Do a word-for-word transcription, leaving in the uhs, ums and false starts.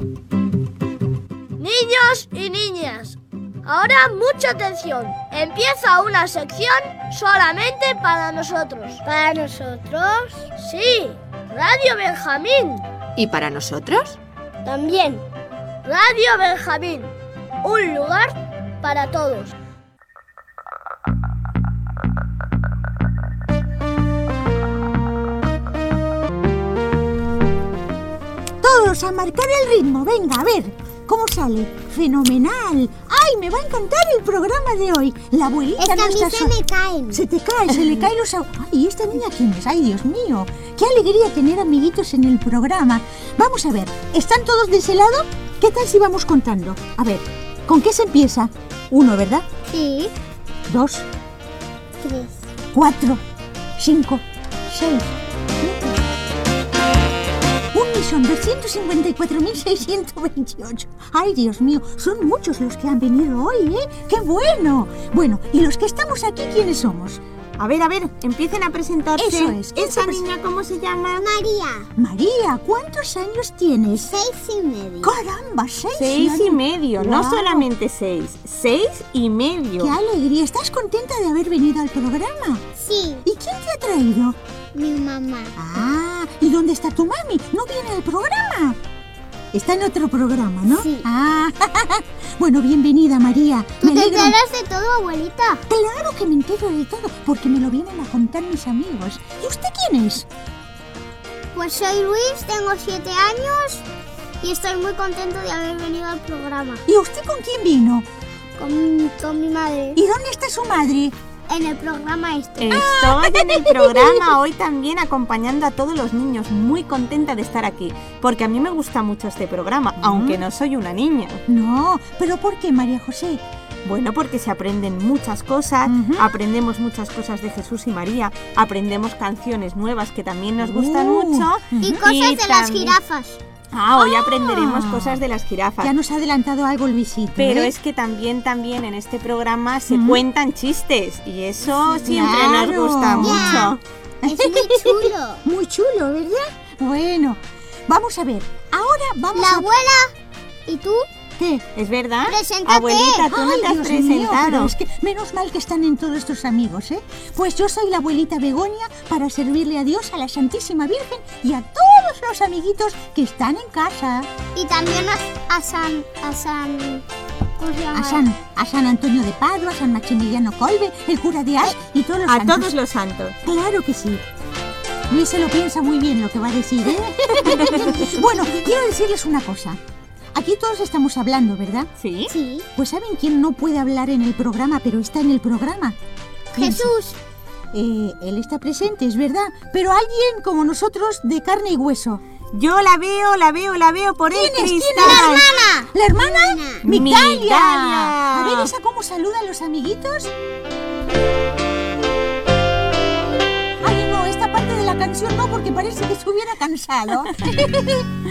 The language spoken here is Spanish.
Niños y niñas, ahora mucha atención. Empieza una sección solamente para nosotros. ¿Para nosotros? Sí, Radio Benjamín. ¿Y para nosotros? También. Radio Benjamín, un lugar para todos. Todos a marcar el ritmo, venga, a ver, ¿cómo sale? ¡Fenomenal! ¡Ay, me va a encantar el programa de hoy! La abuelita Es que no a mí está se so- me caen. Se te cae, se le caen los... au- ¡Ay, ¿y esta niña quién es? ¡Ay, Dios mío! ¡Qué alegría tener amiguitos en el programa! Vamos a ver, ¿están todos de ese lado? ¿Qué tal si vamos contando? A ver, ¿con qué se empieza? Uno, ¿verdad? Sí. Dos, Tres. cuatro, cinco, seis, siete. Un millón doscientos cincuenta y cuatro mil seiscientos veintiocho. Ay, Dios mío, son muchos los que han venido hoy, ¿eh? ¡Qué bueno! Bueno, ¿y los que estamos aquí quiénes somos? A ver, a ver, empiecen a presentarse. Eso es. ¿Quién ¿Esa se pres- niña cómo se llama? María. María, ¿cuántos años tienes? Seis y medio. ¡Caramba, seis! Seis y años! medio, no Guau. solamente seis, seis y medio. ¡Qué alegría! ¿Estás contenta de haber venido al programa? Sí. ¿Y quién te ha traído? Mi mamá. Ah, ¿y dónde está tu mami? ¿No viene al programa? Está en otro programa, ¿no? Sí. Ah, bueno, bienvenida, María. ¿Tú Me te alegro- enteras de todo, abuelita? Claro que me entero de todo, porque me lo vienen a contar mis amigos. ¿Y usted quién es? Pues soy Luis, tengo siete años y estoy muy contento de haber venido al programa ¿Y usted con quién vino? con, con mi madre ¿Y dónde está su madre? en el programa este. Estoy en el programa hoy también acompañando a todos los niños, muy contenta de estar aquí, porque a mí me gusta mucho este programa, aunque no soy una niña. No, ¿pero por qué, María José? Bueno, porque se aprenden muchas cosas, Ujú. aprendemos muchas cosas de Jesús y María, aprendemos canciones nuevas que también nos gustan Uh, mucho. Y ujú. cosas Y de las también- jirafas. Ah, hoy Ah. aprenderemos cosas de las jirafas. Ya nos ha adelantado algo Luisito. Pero ¿eh? es que también, también en este programa se Ujú. cuentan chistes y eso siempre claro. nos gusta Ya. mucho. Es muy chulo. Muy chulo, ¿verdad? Bueno, vamos a ver. Ahora vamos La a... abuela y tú, ¿Qué? ¿Es verdad? Preséntate. Abuelita, tú no Ay, te has Dios mío, pero presentado. es que menos mal que están en todos estos amigos, ¿eh? Pues yo soy la abuelita Begoña para servirle a Dios, a la Santísima Virgen y a todos los amiguitos que están en casa. y también a, a San... a San... ¿Cómo se llama? A San, a San Antonio de Padua, a San Maximiliano Colbe, el cura de Ars y todos los A santos. todos los santos. Claro que sí. Luis se lo piensa muy bien lo que va a decir, ¿eh? Bueno, quiero decirles una cosa. Aquí todos estamos hablando, ¿verdad? ¿Sí? Sí. Pues ¿saben quién no puede hablar en el programa, pero está en el programa? ¿Quién? Jesús. Eh, él está presente, es verdad, pero alguien como nosotros de carne y hueso. Yo la veo, la veo, la veo por el ¿Quién es? ¿Quién cristal. es? ¡Mamá! ¿La hermana? Migdalia. ¡Migdalia! Migdalia. A ver, ¿esa cómo saludan los amiguitos? Ay, no, esta parte de la canción no, porque parece que se hubiera cansado.